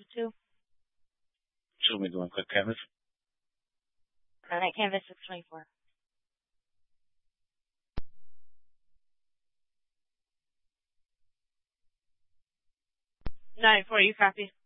to? Show me the one quick canvas. That canvas is 24. 9-4, you copy?